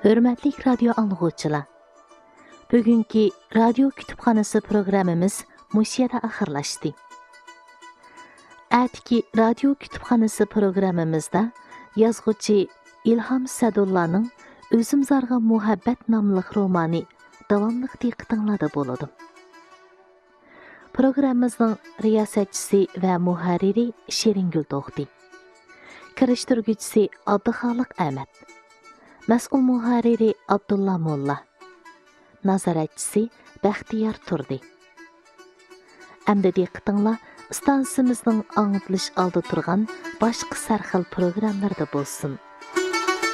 Hörmətli radio anlıqçılar. Bugünkü radio kütüpxanası proqramımız musiyyədə axırlaşdı. Ətiki radio kütüpxanası proqramımızda yazğıcı İlham Sədullah'nın Özüm Zarğa Muhabbət namlıq romanı davamlıq diqqətinizdə boladı. Proqramımızın riyasətçisi və muharriri Şeringül Doğdi. Kiriştirgücüsü Abduxaliq Əhməd. Məsul muharriri Abdullah Molla. Nazaratçısı Bəxtiyar Turdi. Əmdə diqqətinizlər stansiямыздың аңытылыш алды тұрған başqa sərxil proqramlarda bolsun.